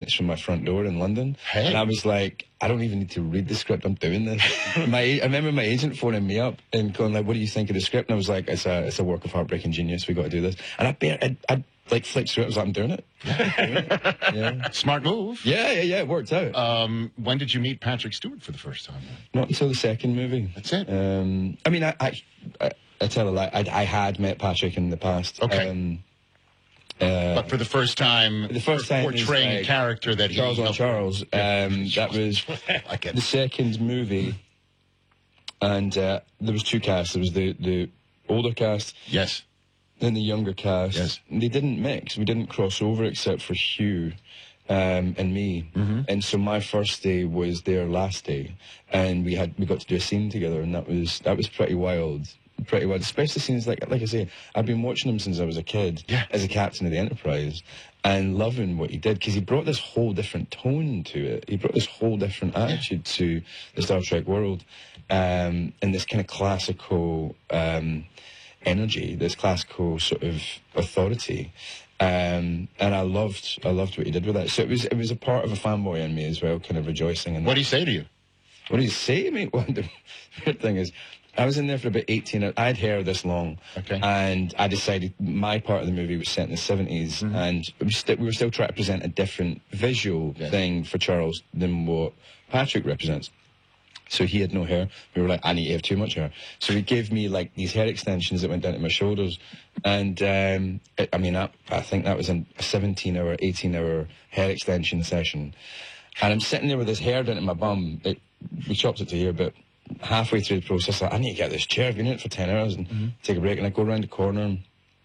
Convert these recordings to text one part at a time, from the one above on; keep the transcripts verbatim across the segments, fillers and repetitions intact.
minutes from my front door in London. Hey. And I was like, I don't even need to read the script. I'm doing this. my, I remember my agent phoning me up and going like, what do you think of the script? And I was like, it's a, it's a work of heartbreaking genius. We got to do this. And I, bare, I, I like flicked through it. I was like, I'm doing it. Yeah. Smart move. Yeah, yeah, yeah. It worked out. Um, when did you meet Patrick Stewart for the first time? Not until the second movie. That's it. Um, I mean, I, I, I, I tell a lie. I, I had met Patrick in the past. Okay. Um, uh, but for the first time, the first time portraying like a character that Charles he on Charles. Um, that was like the second movie, and uh, there was two casts. There was the the older cast. Yes. Then the younger cast. Yes. They didn't mix. We didn't cross over except for Hugh um, and me. Mm-hmm. And so my first day was their last day, and we had we got to do a scene together, and that was that was pretty wild. Pretty wild, especially scenes like like I say, I've been watching him since I was a kid, yeah. as a captain of the Enterprise, and loving what he did because he brought this whole different tone to it. He brought this whole different attitude yeah. to the Star Trek world, um, and this kind of classical um, energy, this classical sort of authority. Um, and I loved, I loved what he did with that. So it was, it was a part of a fanboy in me as well, kind of rejoicing. In what did he say to you? What did he say to me? Well, the weird thing is, I was in there for about eighteen. I had hair this long, okay. and I decided my part of the movie was set in the seventies, mm-hmm. and we, st we were still trying to present a different visual yes. thing for Charles than what Patrick represents. So he had no hair. We were like, I need to have too much hair. So he gave me like these hair extensions that went down to my shoulders. And um, it, I mean, I, I think that was a seventeen hour, eighteen hour hair extension session. And I'm sitting there with this hair down to my bum. It, we chopped it to here, but halfway through the process, like, I need to get this chair. I've been in it for ten hours and mm-hmm. take a break. And I go around the corner. And,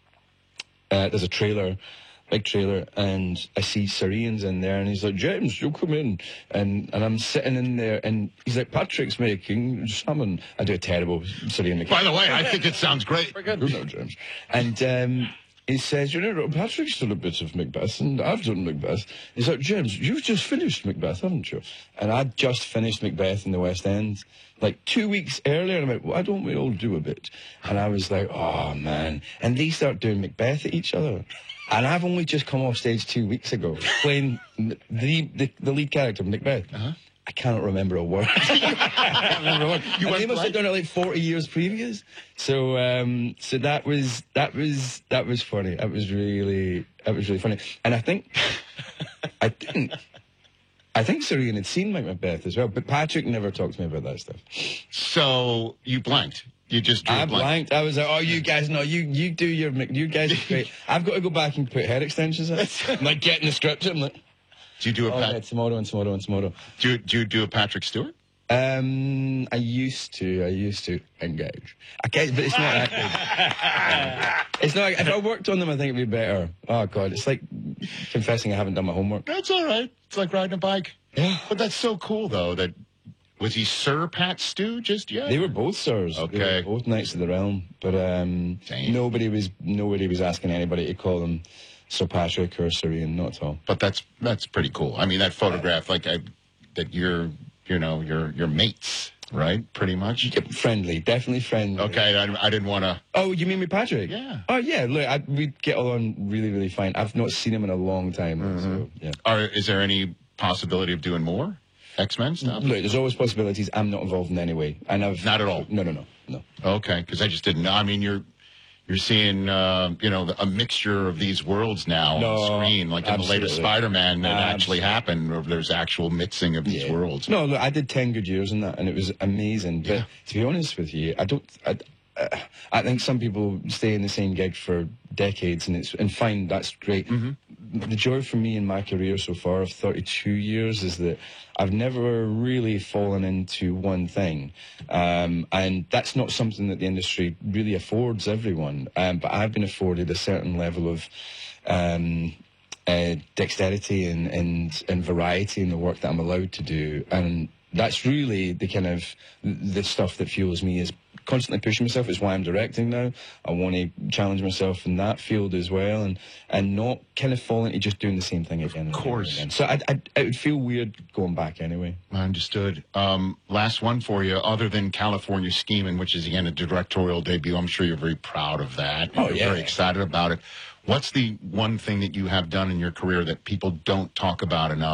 uh, there's a trailer. Big trailer, and I see Sir Ian's in there, and he's like, James, you'll come in. And and I'm sitting in there, and he's like, Patrick's making salmon. I do a terrible Sir Ian. By the way, I think it sounds great. Good now, James. And um, he says, you know, Patrick's done a bit of Macbeth, and I've done Macbeth. He's like, James, you've just finished Macbeth, haven't you? And I'd just finished Macbeth in the West End, like two weeks earlier. And I went, why don't we all do a bit? And I was like, oh, man. And they start doing Macbeth at each other. And I've only just come off stage two weeks ago playing the the, the lead character, Macbeth. Uh-huh. I cannot remember a word. I can't remember a word. You they must have done it like forty years previous. So um, so that was that was that was funny. That was really that was really funny. And I think I think I think Sir Ian had seen Macbeth as well, but Patrick never talked to me about that stuff. So you blanked. You just drew I blank. blanked. I was like, oh, you guys, no, you you do your, you guys are great. I've got to go back and put hair extensions in. I'm like getting the script. I'm like, do you do a oh, Pat yeah, tomorrow and tomorrow and tomorrow. Do you, do you do a Patrick Stewart? Um, I used to. I used to engage. I guess, but it's not that good. It's not. If I worked on them, I think it'd be better. Oh God, it's like confessing I haven't done my homework. That's all right. It's like riding a bike. Yeah. But that's so cool, though. That was he Sir Pat Stew just yet? They were both sirs. Okay. They were both Knights of the Realm, but um, nobody was nobody was asking anybody to call them Sir Patrick or Sir Ian, not at all. But that's that's pretty cool. I mean, that photograph, like I, that you're, you know, your your mates, right? Pretty much. Yeah, friendly, definitely friendly. Okay, I, I didn't want to. Oh, you mean with Patrick? Yeah. Oh yeah. Look, I, we get on really, really fine. I've not seen him in a long time. Mm-hmm. So yeah. Are is there any possibility of doing more X-Men stuff? Look, there's always possibilities. I'm not involved in any way, and I've not at all. No, no, no, no. Okay, because I just didn't know. I mean, you're you're seeing, uh, you know, a mixture of these worlds now no, on screen, like in absolutely. the latest Spider-Man that Absolutely. actually happened, or there's actual mixing of these yeah. worlds. No, look, I did ten good years in that, and it was amazing. But yeah. to be honest with you, I don't. I, I think some people stay in the same gig for decades, and it's and fine, that's great. Mm-hmm. The joy for me in my career so far of thirty-two years is that I've never really fallen into one thing, um, and that's not something that the industry really affords everyone. Um, but I've been afforded a certain level of um, uh, dexterity and, and and variety in the work that I'm allowed to do, and that's really the kind of the stuff that fuels me, is constantly pushing myself. It's why I'm directing now. I want to challenge myself in that field as well, and and not kind of fall into just doing the same thing again. Of course. Again. So I, I, it would feel weird going back anyway. Understood. Um, last one for you. Other than California Scheming, which is again a directorial debut, I'm sure you're very proud of that. Oh, you're yeah. very excited about it. What's the one thing that you have done in your career that people don't talk about enough?